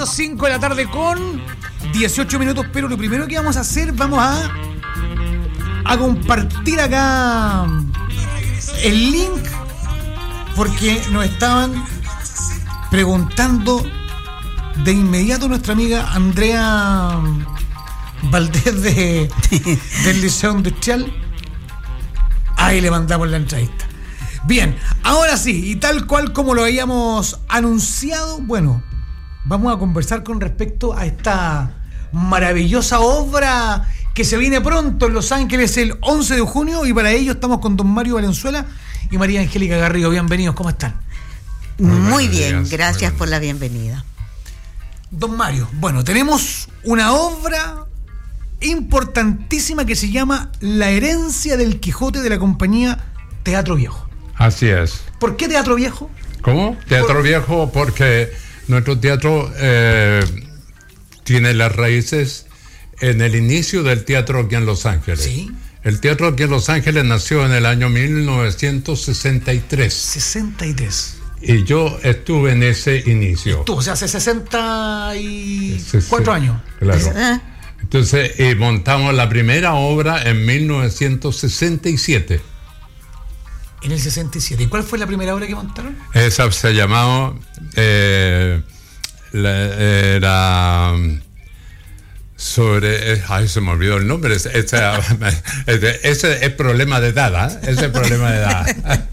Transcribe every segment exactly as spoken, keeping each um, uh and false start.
cinco de la tarde con dieciocho minutos, pero lo primero que vamos a hacer, vamos a a compartir acá el link, porque nos estaban preguntando de inmediato nuestra amiga Andrea Valdés de, del Liceo Industrial. Ahí le mandamos la entrevista. Bien, ahora sí, y tal cual como lo habíamos anunciado, bueno, vamos a conversar con respecto a esta maravillosa obra que se viene pronto en Los Ángeles el once de junio, y para ello estamos con don Mario Valenzuela y María Angélica Garrido. Bienvenidos, ¿cómo están? Muy bien, gracias por la bienvenida. Don Mario, bueno, tenemos una obra importantísima que se llama La herencia del Quijote, de la compañía Teatro Viejo. Así es. ¿Por qué Teatro Viejo? ¿Cómo? Teatro Por... Viejo porque nuestro teatro eh, tiene las raíces en el inicio del teatro aquí en Los Ángeles. Sí. El teatro aquí en Los Ángeles nació en el año mil novecientos sesenta y tres. sesenta y tres. Y yo estuve en ese inicio. Tú, o sea, hace sesenta y cuatro años. Claro. Entonces, y montamos la primera obra en mil novecientos sesenta y siete. En el sesenta y siete. ¿Y cuál fue la primera obra que montaron? Esa se llamaba... Eh, la, era... sobre... Ay, se me olvidó el nombre. Ese, ese, ese es problema de edad, ¿eh? Ese es problema de edad.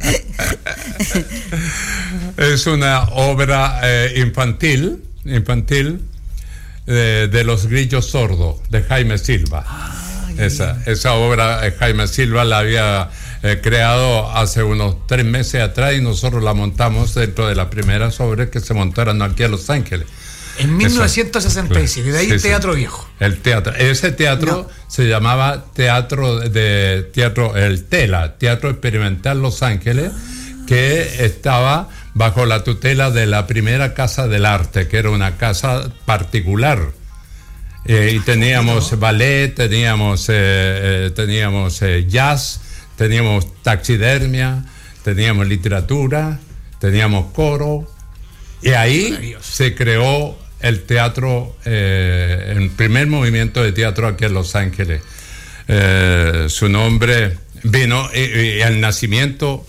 Es una obra eh, infantil, infantil de, de Los Grillos Sordos, de Jaime Silva. Ah, esa, esa obra eh, Jaime Silva la había eh, creado hace unos tres meses atrás, y nosotros la montamos dentro de las primeras obras que se montaron aquí en Los Ángeles. En mil novecientos sesenta y siete, de ahí sí, Teatro sí. Viejo. El teatro, ese teatro no. se llamaba Teatro de Teatro el Tela, Teatro Experimental Los Ángeles, que estaba bajo la tutela de la primera Casa del Arte, que era una casa particular. Eh, y teníamos ballet, teníamos, eh, eh, teníamos eh, jazz, teníamos taxidermia, teníamos literatura, teníamos coro. Y ahí se creó el teatro, eh, el primer movimiento de teatro aquí en Los Ángeles. Eh, su nombre vino, y, y el nacimiento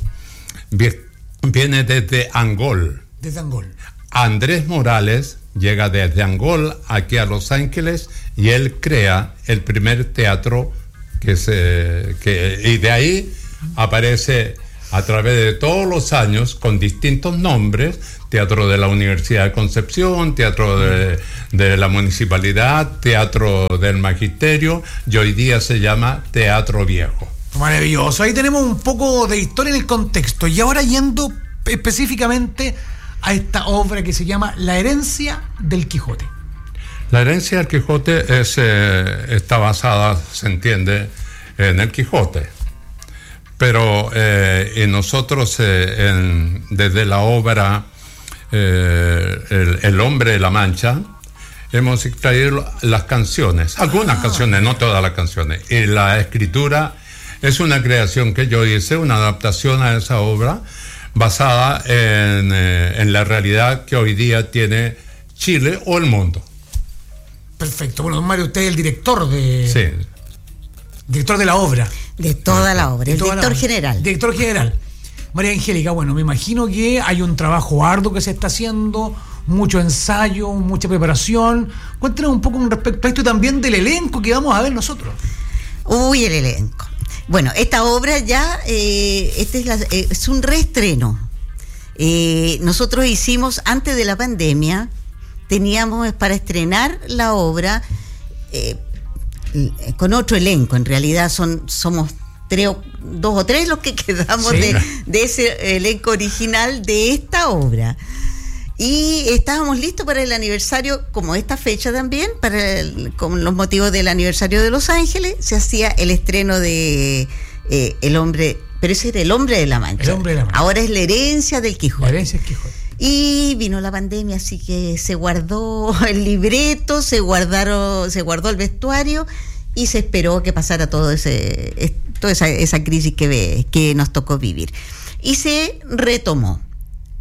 viene desde Angol. Desde Angol. Andrés Morales llega desde Angol aquí a Los Ángeles, y él crea el primer teatro que se... Que, y de ahí aparece a través de todos los años con distintos nombres: Teatro de la Universidad de Concepción, Teatro de, de la Municipalidad, Teatro del Magisterio, y hoy día se llama Teatro Viejo. Maravilloso, ahí tenemos un poco de historia en el contexto. Y ahora yendo específicamente a esta obra que se llama La herencia del Quijote. La herencia del Quijote es, eh, está basada, se entiende, en el Quijote. Pero eh, y nosotros eh, en, desde la obra eh, el, el Hombre de la Mancha hemos extraído las canciones, algunas ah. canciones, no todas las canciones. Y la escritura es una creación que yo hice, una adaptación a esa obra basada en, eh, en la realidad que hoy día tiene Chile o el mundo. Perfecto. Bueno, don Mario, usted es el director de... Sí. Director de la obra. De toda la obra, el director general. Director general. María Angélica, bueno, me imagino que hay un trabajo arduo que se está haciendo, mucho ensayo, mucha preparación. Cuéntenos un poco con respecto a esto, y también del elenco que vamos a ver nosotros. Uy, el elenco. Bueno, esta obra ya eh, este es, la, eh, es un reestreno. Eh, nosotros hicimos, antes de la pandemia, teníamos para estrenar la obra eh, con otro elenco. En realidad son somos tres, dos o tres los que quedamos sí. de, de ese elenco original de esta obra. Y estábamos listos para el aniversario, como esta fecha también, para el, con los motivos del aniversario de Los Ángeles, se hacía el estreno de eh, El Hombre, pero ese era El Hombre de la Mancha. El Hombre de la Mancha. Ahora es La herencia del Quijote. La herencia del Quijote. Y vino la pandemia, así que se guardó el libreto, se guardaron, se guardó el vestuario, y se esperó que pasara todo ese, toda esa, esa crisis que, que nos tocó vivir. Y se retomó.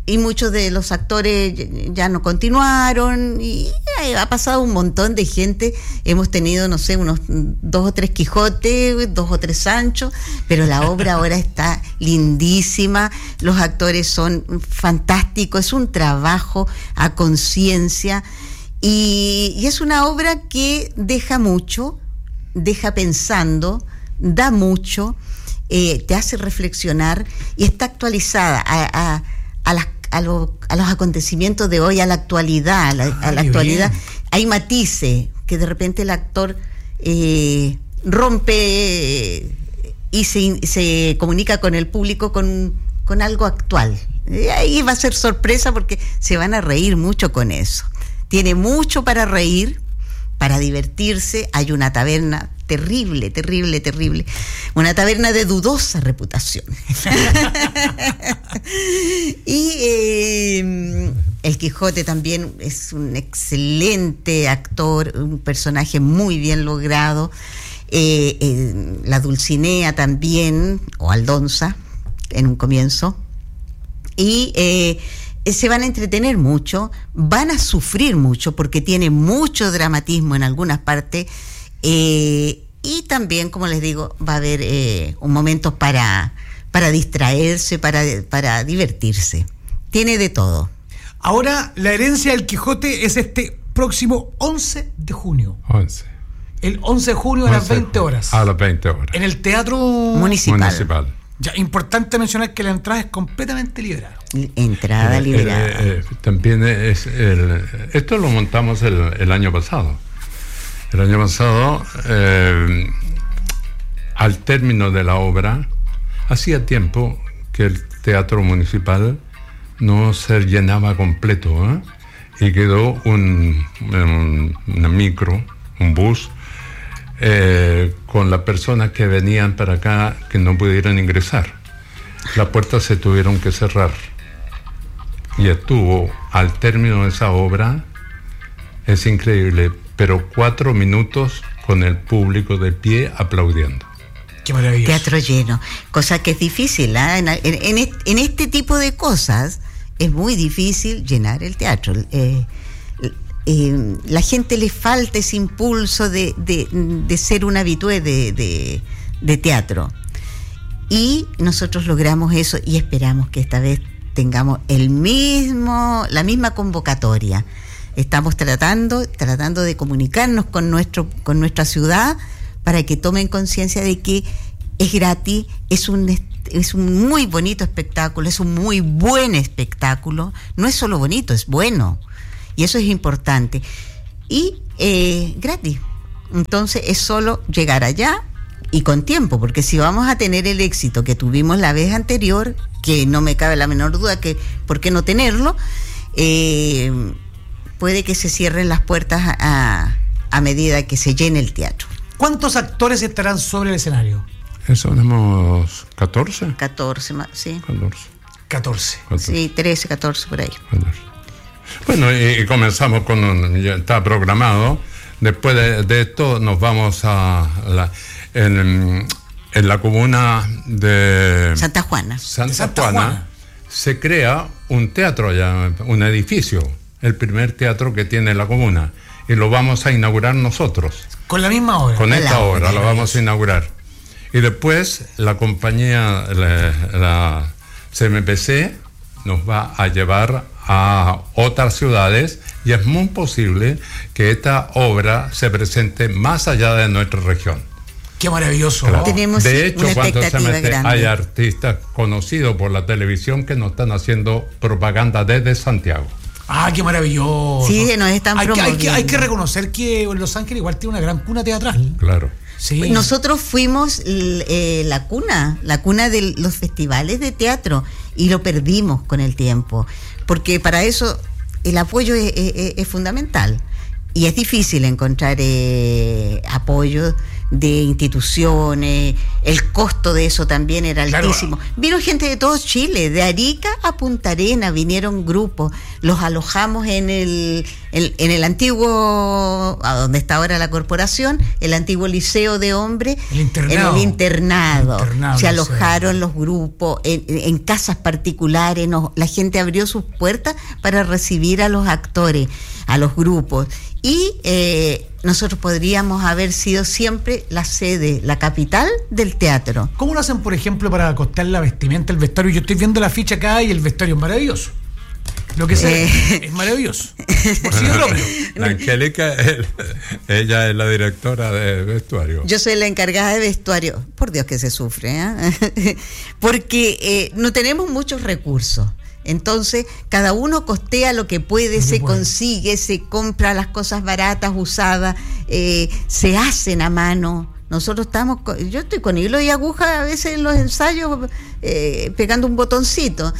y muchos de los actores ya no continuaron y ha pasado un montón de gente. Hemos tenido, no sé, unos dos o tres Quijote, dos o tres Sancho, pero la obra ahora está lindísima, los actores son fantásticos, es un trabajo a conciencia y, y es una obra que deja mucho, deja pensando, da mucho, eh, te hace reflexionar y está actualizada a, a, a las A, lo, a los acontecimientos de hoy, a la actualidad, a la, a la actualidad. Hay matices que de repente el actor eh, rompe y se, se comunica con el público con, con algo actual. Y ahí va a ser sorpresa porque se van a reír mucho con eso. Tiene mucho para reír, para divertirse. Hay una taberna terrible, terrible, terrible. Una taberna de dudosa reputación. Y eh, el Quijote también es un excelente actor, un personaje muy bien logrado. Eh, eh, la Dulcinea también, o Aldonza, en un comienzo. Y eh, se van a entretener mucho, van a sufrir mucho porque tiene mucho dramatismo en algunas partes. Eh, y también, como les digo, va a haber eh, un momento para, para distraerse, para, para divertirse. Tiene de todo. Ahora, la herencia del Quijote es este próximo once de junio. once. El once de junio a las veinte horas. A las veinte horas. En el Teatro Municipal. Municipal. Ya, importante mencionar que la entrada es completamente liberada. Entrada Eh, liberada. eh, eh, también es el, esto lo montamos el, el año pasado. El año pasado, eh, al término de la obra, hacía tiempo que el Teatro Municipal no se llenaba completo, ¿eh? Y quedó un, un una micro, un bus, eh, con las personas que venían para acá que no pudieron ingresar. Las puertas se tuvieron que cerrar. Y estuvo, al término de esa obra, es increíble, pero cuatro minutos con el público de pie aplaudiendo. Qué maravilloso. Teatro lleno, cosa que es difícil, ¿eh? en, en, en, en este tipo de cosas es muy difícil llenar el teatro. Eh, eh, la gente le falta ese impulso de, de, de ser un habitué de, de, de teatro. Y nosotros logramos eso y esperamos que esta vez tengamos el mismo, la misma convocatoria. Estamos tratando, tratando de comunicarnos con nuestro, con nuestra ciudad para que tomen conciencia de que es gratis, es un es un muy bonito espectáculo, es un muy buen espectáculo. No es solo bonito, es bueno. Y eso es importante. Y eh, gratis. Entonces es solo llegar allá y con tiempo, porque si vamos a tener el éxito que tuvimos la vez anterior, que no me cabe la menor duda que por qué no tenerlo, eh, puede que se cierren las puertas a, a medida que se llene el teatro. ¿Cuántos actores estarán sobre el escenario? Somos catorce. catorce, sí. catorce. catorce. catorce. Sí, trece, catorce por ahí. catorce. Bueno, y, y comenzamos con un, ya está programado. Después de, de esto nos vamos a la, en, en la comuna de Santa Juana. Santa, Santa Juana, Juana. Se crea un teatro allá, un edificio, el primer teatro que tiene la comuna, y lo vamos a inaugurar nosotros. Con la misma obra. Con esta La obra obra. lo vamos a inaugurar. Y después la compañía, la, la C M P C, nos va a llevar a otras ciudades y es muy posible que esta obra se presente más allá de nuestra región. Qué maravilloso. Claro. ¿No? Tenemos De hecho, una cuando se expectativa mete, grande. hay artistas conocidos por la televisión que nos están haciendo propaganda desde Santiago. Ah, qué maravilloso. Sí, nos están hay que, hay, que, promoviendo. hay que reconocer que Los Ángeles igual tiene una gran cuna teatral. Claro. Sí. Nosotros fuimos eh, la cuna, la cuna de los festivales de teatro y lo perdimos con el tiempo, porque para eso el apoyo es, es, es fundamental y es difícil encontrar eh, apoyo de instituciones, el costo de eso también era altísimo. Claro. Vino gente de todo Chile, de Arica a Punta Arenas, vinieron grupos, los alojamos en el, en, en el antiguo, a donde está ahora la corporación, el antiguo liceo de hombres, el internado. en el internado, el internado se alojaron sí. los grupos, en, en casas particulares, nos, la gente abrió sus puertas para recibir a los actores, a los grupos, y eh, nosotros podríamos haber sido siempre la sede, la capital del teatro. ¿Cómo lo hacen, por ejemplo, para costar la vestimenta, el vestuario? Yo estoy viendo la ficha acá y el vestuario es maravilloso. Lo que sea, eh, es maravilloso. Por sí propio. La Angélica, ella es la directora de vestuario. Yo soy la encargada de vestuario. Por Dios que se sufre, ¿eh? Porque eh, no tenemos muchos recursos. Entonces, cada uno costea lo que puede, se puede. consigue, se compra las cosas baratas, usadas, eh, se hacen a mano. Nosotros estamos, con, yo estoy con hilo y aguja a veces en los ensayos eh, pegando un botoncito.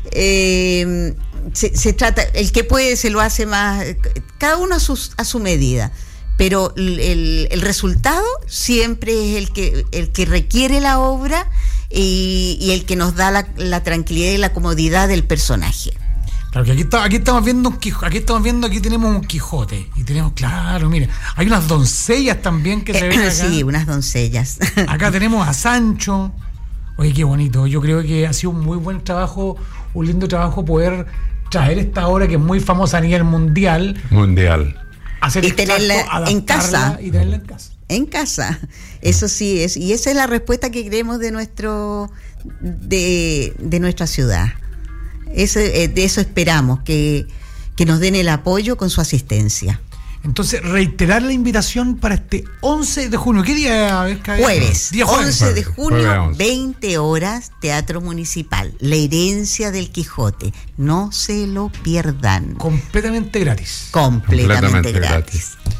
Eh, se, se trata, el que puede se lo hace más, cada uno a, sus, a su medida. Pero el, el resultado siempre es el que, el que requiere la obra y, y el que nos da la, la tranquilidad y la comodidad del personaje. Claro que aquí, está, aquí estamos viendo un Quijote, aquí estamos viendo, aquí tenemos un Quijote y tenemos, claro, mira, hay unas doncellas también que se ven acá. Sí, unas doncellas. Acá tenemos a Sancho. Oye, qué bonito. Yo creo que ha sido un muy buen trabajo, un lindo trabajo poder traer esta obra que es muy famosa a nivel mundial. Mundial. Hacer y tenerla en casa. Y tenerla en casa. En casa. Eso sí es. Y esa es la respuesta que queremos de nuestro de, de nuestra ciudad. Eso, de eso esperamos, que, que nos den el apoyo con su asistencia. Entonces, reiterar la invitación para este once de junio. ¿Qué día? A ver, jueves. Día jueves. once de junio, veinte horas, Teatro Municipal. La herencia del Quijote. No se lo pierdan. Completamente gratis. Completamente, Completamente gratis. gratis.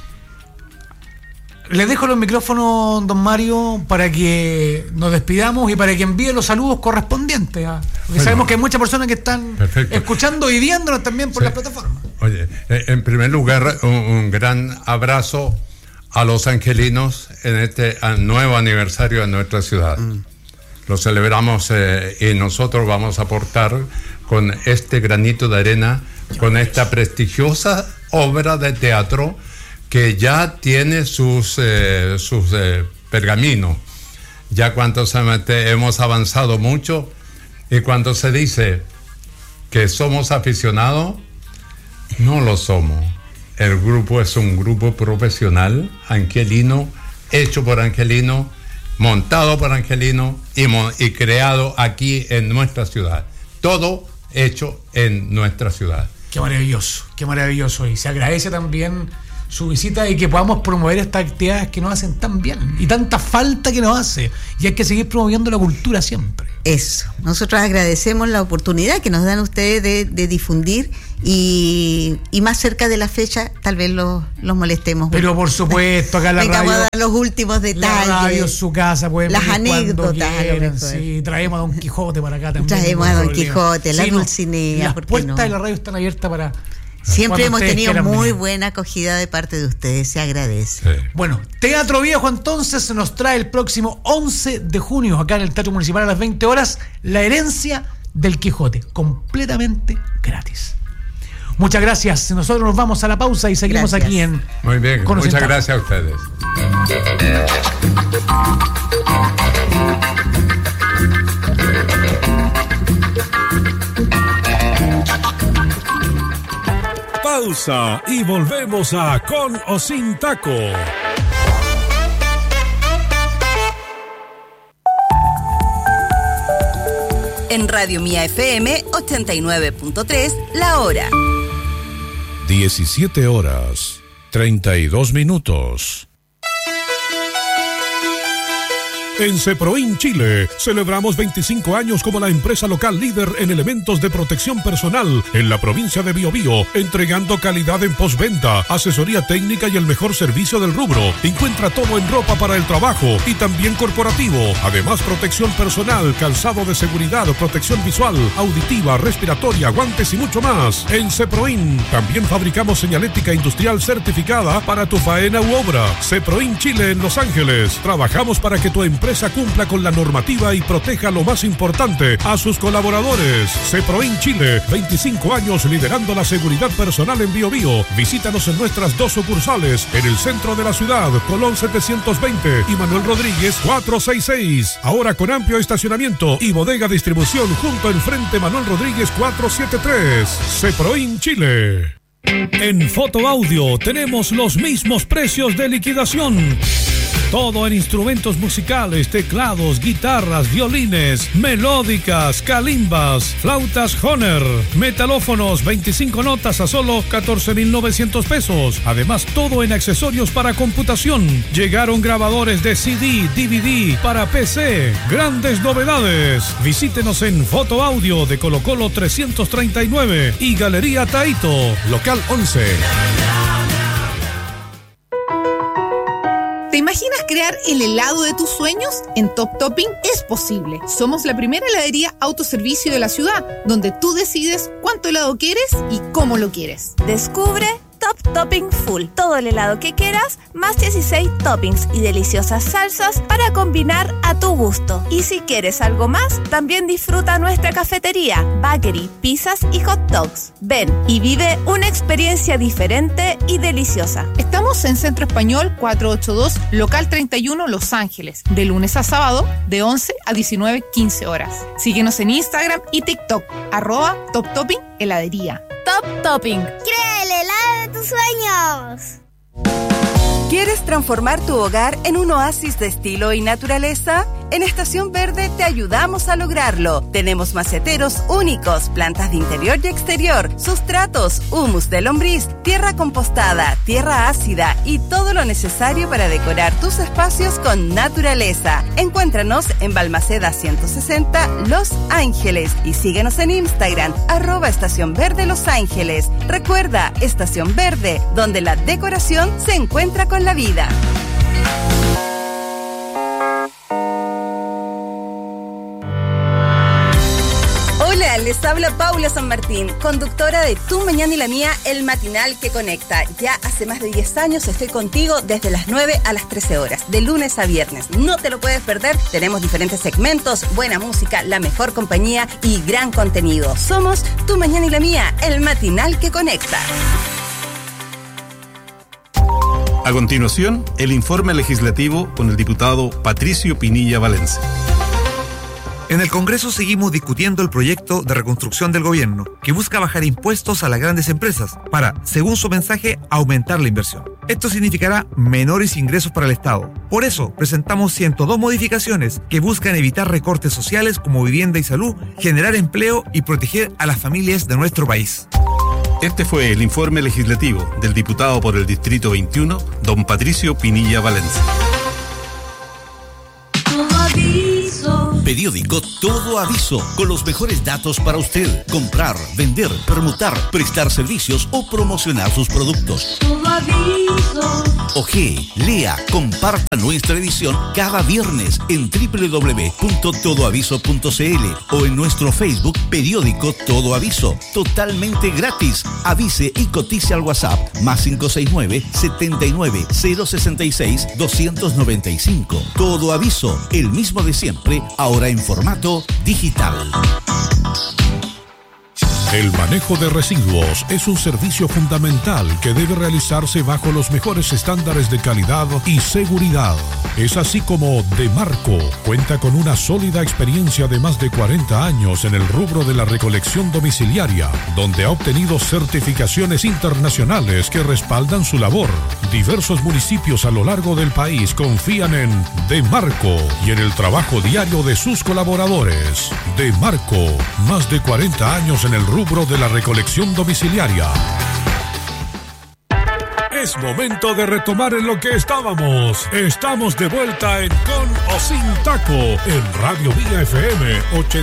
Le dejo los micrófonos, don Mario, para que nos despidamos y para que envíe los saludos correspondientes. ¿eh? Porque bueno, sabemos que hay muchas personas que están perfecto. escuchando y viéndonos también por sí. las plataformas. Oye, en primer lugar, un, un gran abrazo a los angelinos en este nuevo aniversario de nuestra ciudad. Mm. Lo celebramos eh, y nosotros vamos a aportar con este granito de arena, con esta prestigiosa obra de teatro que ya tiene sus, eh, sus eh, pergaminos. Ya cuando se mete, hemos avanzado mucho, y cuando se dice que somos aficionados, no lo somos. El grupo es un grupo profesional, angelino, hecho por angelinos, montado por angelinos y, mo- y creado aquí en nuestra ciudad. Todo hecho en nuestra ciudad. Qué maravilloso, qué maravilloso. Y se agradece también su visita y que podamos promover estas actividades que nos hacen tan bien y tanta falta que nos hace, y hay que seguir promoviendo la cultura siempre. Eso, nosotros agradecemos la oportunidad que nos dan ustedes de, de difundir y, y más cerca de la fecha tal vez los, los molestemos. Pero por supuesto, acá la Vengamos radio, a dar los últimos detalles, la radio es su casa, pueden las anécdotas, quieran, sí, traemos a Don Quijote para acá también. Traemos a Don Quijote, la sí, Dulcinea. Las puertas no? de la radio están abiertas para... Siempre hemos tenido muy venir. buena acogida de parte de ustedes, se agradece. Sí. Bueno, Teatro Viejo entonces nos trae el próximo once de junio, acá en el Teatro Municipal a las veinte horas, La herencia del Quijote, completamente gratis. Muchas gracias, nosotros nos vamos a la pausa y seguimos gracias. aquí en... Muy bien, muchas gracias a ustedes. Pausa y volvemos a Con o Sin Taco. En Radio Mía F M ochenta y nueve punto tres, la hora. diecisiete horas, treinta y dos minutos. En Ceproin Chile celebramos veinticinco años como la empresa local líder en elementos de protección personal en la provincia de Biobío, entregando calidad en postventa, asesoría técnica y el mejor servicio del rubro. Encuentra todo en ropa para el trabajo y también corporativo. Además, protección personal, calzado de seguridad, protección visual, auditiva, respiratoria, guantes y mucho más. En Ceproin también fabricamos señalética industrial certificada para tu faena u obra. Ceproin Chile en Los Ángeles. Trabajamos para que tu empresa cumpla con la normativa y proteja lo más importante, a sus colaboradores. Ceproin Chile, veinticinco años liderando la seguridad personal en Biobío. Visítanos en nuestras dos sucursales, en el centro de la ciudad, Colón setecientos veinte y Manuel Rodríguez cuatrocientos sesenta y seis. Ahora con amplio estacionamiento y bodega distribución junto al frente Manuel Rodríguez cuatrocientos setenta y tres. Ceproin Chile. En Foto Audio tenemos los mismos precios de liquidación. Todo en instrumentos musicales, teclados, guitarras, violines, melódicas, calimbas, flautas Hohner, metalófonos, veinticinco notas a solo catorce mil novecientos pesos. Además, todo en accesorios para computación. Llegaron grabadores de C D, D V D para P C. Grandes novedades. Visítenos en Foto Audio de Colo Colo trescientos treinta y nueve y Galería Taito, local once. ¿Te imaginas crear el helado de tus sueños? En Top Topping es posible. Somos la primera heladería autoservicio de la ciudad, donde tú decides cuánto helado quieres y cómo lo quieres. Descubre Top Topping Full. Todo el helado que quieras, más dieciséis toppings y deliciosas salsas para combinar a tu gusto. Y si quieres algo más, también disfruta nuestra cafetería, bakery, pizzas y hot dogs. Ven y vive una experiencia diferente y deliciosa. Estamos en Centro Español cuatrocientos ochenta y dos, local treinta y uno, Los Ángeles, de lunes a sábado, de once a diecinueve quince horas. Síguenos en Instagram y TikTok, arroba Top Topping Heladería. Top Topping. ¡Crea el helado de tus sueños! ¿Quieres transformar tu hogar en un oasis de estilo y naturaleza? En Estación Verde te ayudamos a lograrlo. Tenemos maceteros únicos, plantas de interior y exterior, sustratos, humus de lombriz, tierra compostada, tierra ácida y todo lo necesario para decorar tus espacios con naturaleza. Encuéntranos en Balmaceda ciento sesenta, Los Ángeles, y síguenos en Instagram, arroba Estación Verde Los Ángeles. Recuerda, Estación Verde, donde la decoración se encuentra con la vida. Hola, les habla Paula San Martín, conductora de Tu Mañana y la Mía, el matinal que conecta. Ya hace más de diez años estoy contigo desde las nueve a las trece horas, de lunes a viernes. No te lo puedes perder, tenemos diferentes segmentos, buena música, la mejor compañía y gran contenido. Somos Tu Mañana y la Mía, el matinal que conecta. A continuación, el informe legislativo con el diputado Patricio Pinilla Valencia. En el Congreso seguimos discutiendo el proyecto de reconstrucción del gobierno, que busca bajar impuestos a las grandes empresas para, según su mensaje, aumentar la inversión. Esto significará menores ingresos para el Estado. Por eso, presentamos ciento dos modificaciones que buscan evitar recortes sociales como vivienda y salud, generar empleo y proteger a las familias de nuestro país. Este fue el informe legislativo del diputado por el Distrito veintiuno, don Patricio Pinilla Valencia. Periódico Todo Aviso, con los mejores datos para usted. Comprar, vender, permutar, prestar servicios o promocionar sus productos. Todo Aviso. Oje, lea, comparta nuestra edición cada viernes en doble u doble u doble u punto todo aviso punto c l o en nuestro Facebook Periódico Todo Aviso. Totalmente gratis. Avise y cotice al WhatsApp más cinco seis nueve, setenta y nueve, cero sesenta y seis, doscientos noventa y cinco. Todo Aviso, el mismo de siempre, ahora en formato digital. El manejo de residuos es un servicio fundamental que debe realizarse bajo los mejores estándares de calidad y seguridad. Es así como Demarco cuenta con una sólida experiencia de más de cuarenta años en el rubro de la recolección domiciliaria, donde ha obtenido certificaciones internacionales que respaldan su labor. Diversos municipios a lo largo del país confían en Demarco y en el trabajo diario de sus colaboradores. Demarco, más de cuarenta años en el rubro de la recolección domiciliaria. Es momento de retomar en lo que estábamos. Estamos de vuelta en Con o Sin Taco en Radio Vía F M ochenta.